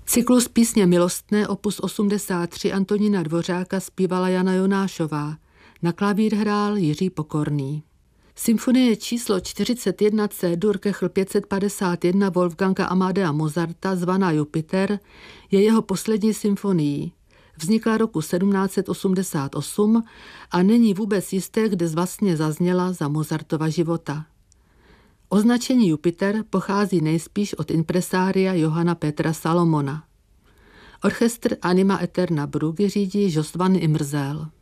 Cyklus Písně milostné opus 83 Antonína Dvořáka zpívala Jana Jonášová. Na klavír hrál Jiří Pokorný. Symfonie číslo 41 C-dur Kechl 551 Wolfganga Amadea Mozarta zvaná Jupiter je jeho poslední symfonií. Vznikla roku 1788 a není vůbec jisté, kde vlastně zazněla za Mozartova života. Označení Jupiter pochází nejspíš od impresária Johanna Petra Salomona. Orchestr Anima Eterna Brugge řídí Jostvan Imrzel.